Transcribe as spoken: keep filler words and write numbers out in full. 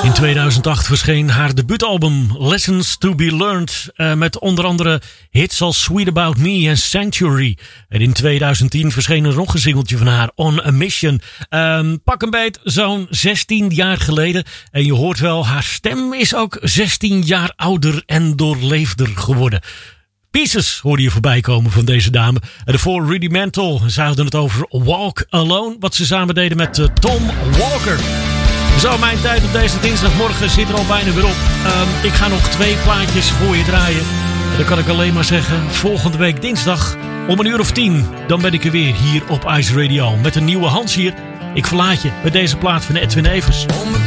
In tweeduizend acht verscheen haar debuutalbum Lessons to be Learned. Uh, met onder andere hits als Sweet About Me en Sanctuary. En in tweeduizend tien verscheen er nog een singeltje van haar, On a Mission. Um, pak een beet, zo'n zestien jaar geleden. En je hoort wel, haar stem is ook zestien jaar ouder en doorleefder geworden. Pieces hoorde je voorbij komen van deze dame. En daarvoor Rudimental. Ze hadden het over Walk Alone. Wat ze samen deden met uh, Tom Walker. Zo, mijn tijd op deze dinsdagmorgen zit er al bijna weer op. Um, ik ga nog twee plaatjes voor je draaien. En dan kan ik alleen maar zeggen, volgende week dinsdag om een uur of tien. Dan ben ik er weer hier op Ice Radio. Met een nieuwe Hans hier. Ik verlaat je met deze plaat van Edwin Evers.